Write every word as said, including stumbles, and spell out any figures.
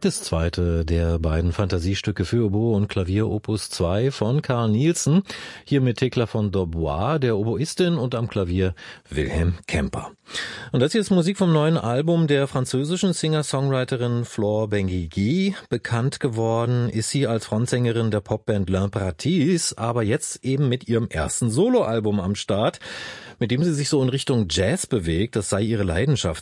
Das zweite der beiden Fantasiestücke für Oboe und Klavier Opus zwei von Carl Nielsen, hier mit Thekla von Dorbois, der Oboistin, und am Klavier Wilhelm Kemper. Und das hier ist Musik vom neuen Album der französischen Singer-Songwriterin Flore Benguigui. Bekannt geworden ist sie als Frontsängerin der Popband L'Impératrice, aber jetzt eben mit ihrem ersten Soloalbum am Start, mit dem sie sich so in Richtung Jazz bewegt. Das sei ihre Leidenschaft,